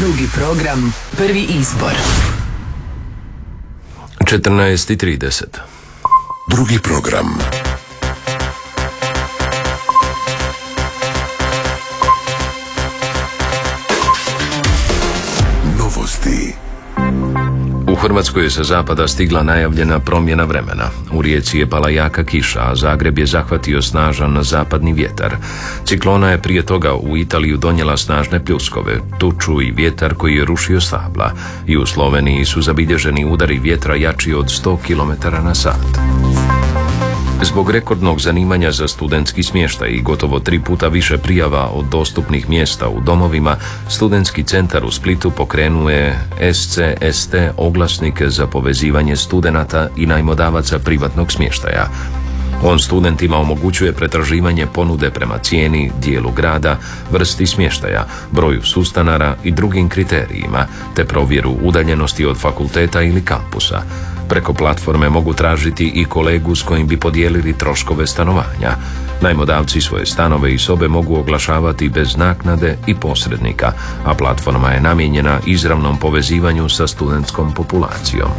Drugi program, prvi izbor. 14:30. Drugi program. Novosti. U Hrvatskoj je sa zapada stigla najavljena promjena vremena. U Rijeci je pala jaka kiša, a Zagreb je zahvatio snažan zapadni vjetar. Ciklona je prije toga u Italiju donijela snažne pljuskove, tuču i vjetar koji je rušio stabla. I u Sloveniji su zabilježeni udari vjetra jači od 100 km/h. Zbog rekordnog zanimanja za studentski smještaj i gotovo 3 puta više prijava od dostupnih mjesta u domovima, Studentski centar u Splitu pokrenuo je SCST oglasnik za povezivanje studenata i najmodavaca privatnog smještaja. On studentima omogućuje pretraživanje ponude prema cijeni, dijelu grada, vrsti smještaja, broju sustanara i drugim kriterijima, te provjeru udaljenosti od fakulteta ili kampusa. Preko platforme mogu tražiti i kolegu s kojim bi podijelili troškove stanovanja. Najmodavci svoje stanove i sobe mogu oglašavati bez naknade i posrednika, a platforma je namijenjena izravnom povezivanju sa studentskom populacijom.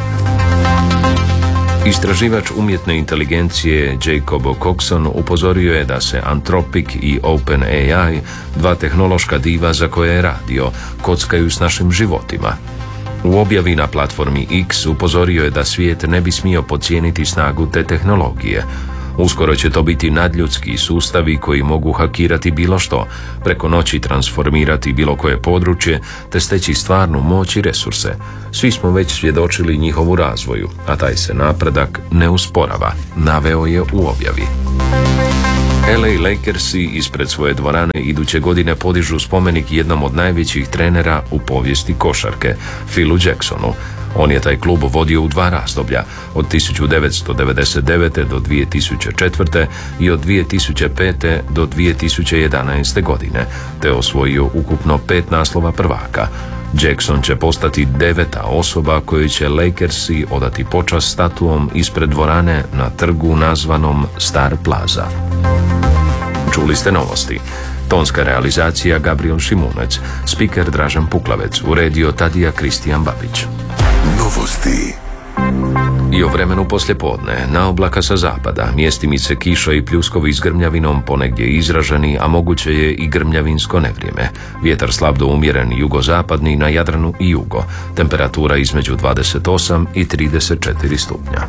Istraživač umjetne inteligencije Jacob Coxon upozorio je da se Anthropic i OpenAI, dva tehnološka diva za koje je radio, kockaju s našim životima. U objavi na platformi X upozorio je da svijet ne bi smio podcijeniti snagu te tehnologije. Uskoro će to biti nadljudski sustavi koji mogu hakirati bilo što, preko noći transformirati bilo koje područje, te steći stvarnu moć i resurse. Svi smo već svjedočili njihovu razvoju, a taj se napredak ne usporava, naveo je u objavi. LA Lakersi ispred svoje dvorane iduće godine podižu spomenik jednom od najvećih trenera u povijesti košarke, Philu Jacksonu. On je taj klub vodio u 2 razdoblja, od 1999. do 2004. i od 2005. do 2011. godine, te osvojio ukupno 5 naslova prvaka. Jackson će postati 9. osoba kojoj će Lakersi odati počast statuom ispred dvorane na trgu nazvanom Star Plaza. Čuli ste novosti. Tonska realizacija Gabriel Šimunec, spiker Dražen Puklavec, uredio Tadija Kristijan Babić. Novosti. I o vremenu poslijepodne, na oblaka sa zapada, mjestimice kiša i pljuskovi s grmljavinom, ponegdje izraženi, a moguće je i grmljavinsko nevrijeme. Vjetar slab do umjeren jugozapadni na Jadranu i jugo. Temperatura između 28 i 34 stupnja.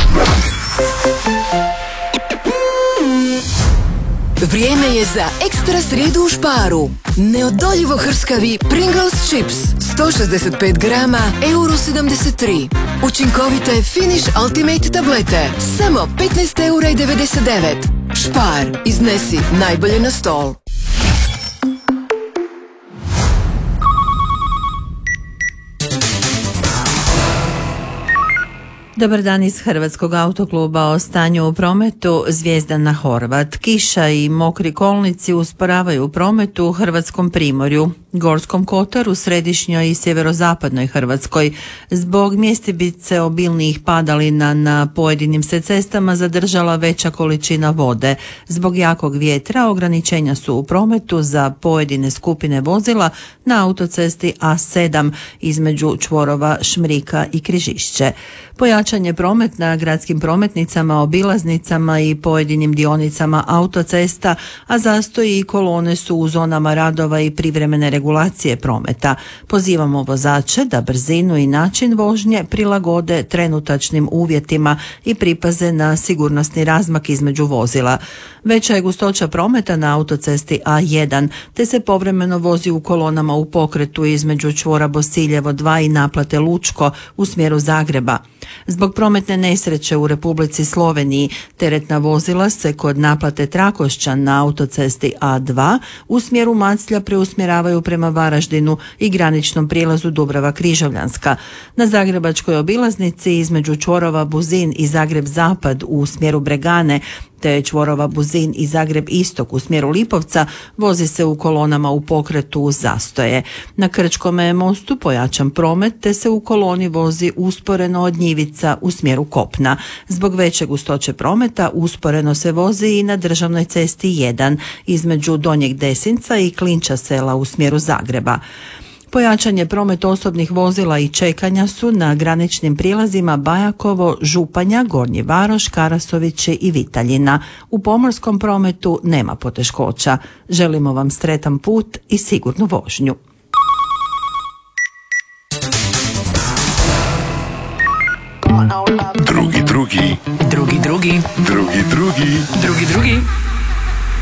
Vrijeme je za ekstra srijedu u Sparu. Neodoljivo hrskavi Pringles Chips, 165 grama, €73. Učinkovite Finish Ultimate tablete, samo €15,99. Spar, iznesi najbolje na stol. Dobar dan iz Hrvatskog autokluba. O stanju u prometu. Zvijezdana Horvat. Kiša i mokri kolnici usporavaju u prometu u Hrvatskom primorju, Gorskom kotaru, središnjoj i sjeverozapadnoj Hrvatskoj. Zbog mjestibice obilnijih padalina na pojedinim se cestama zadržala veća količina vode. Zbog jakog vjetra ograničenja su u prometu za pojedine skupine vozila na autocesti A7 između čvorova Šmrika i Križišće. Pojačan je promet na gradskim prometnicama, obilaznicama i pojedinim dionicama autocesta, a zastoji i kolone su u zonama radova i privremene regulacije prometa. Pozivamo vozače da brzinu i način vožnje prilagode trenutačnim uvjetima i pripaze na sigurnosni razmak između vozila. Veća je gustoća prometa na autocesti A1, te se povremeno vozi u kolonama u pokretu između čvora Bosiljevo 2 i naplate Lučko u smjeru Zagreba. Zbog prometne nesreće u Republici Sloveniji teretna vozila se kod naplate Trakošćan na autocesti A2 u smjeru Maclja preusmjeravaju prema Varaždinu i graničnom prijelazu Dubrava Križovljanska. Na zagrebačkoj obilaznici između čvorova Buzin i Zagreb Zapad u smjeru Bregane te čvorova Buzin i Zagreb Istok u smjeru Lipovca vozi se u kolonama u pokretu uz zastoje. Na Krčkome mostu pojačan promet te se u koloni vozi usporeno od Njivica u smjeru kopna. Zbog veće gustoće prometa usporeno se vozi i na državnoj cesti 1 između Donjeg Desinca i Klinča sela u smjeru Zagreba. Pojačan je promet osobnih vozila i čekanja su na graničnim prilazima Bajakovo, Županja, Gornji Varoš, Karasovići i Vitaljina. U pomorskom prometu nema poteškoća. Želimo vam sretan put i sigurnu vožnju. Drugi. Drugi.